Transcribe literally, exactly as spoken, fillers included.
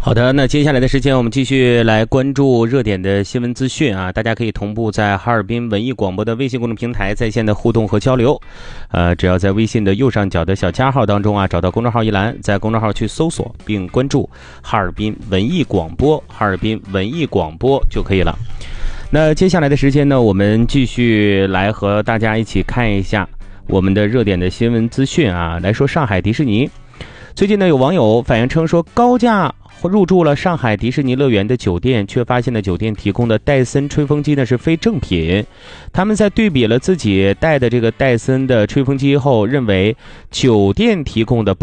好的，那接下来的时间我们继续来关注热点的新闻资讯啊，大家可以同步在哈尔滨文艺广播的微信公众平台在线的互动和交流。呃，只要在微信的右上角的小加号当中啊，找到公众号一栏，在公众号去搜索并关注哈尔滨文艺广播，哈尔滨文艺广播就可以了。那接下来的时间呢，我们继续来和大家一起看一下我们的热点的新闻资讯啊，来说上海迪士尼。最近呢，有网友反映称说，高价入住了上海迪士尼乐园的酒店，却发现了酒店提供的戴森吹风机呢是非正品。他们在对比了自己带的这个戴森的吹风机后，认为酒店提供的不